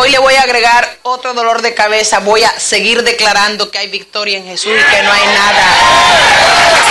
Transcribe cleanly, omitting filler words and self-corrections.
hoy le voy a agregar otro dolor de cabeza. Voy a seguir declarando que hay victoria en Jesús y que no hay nada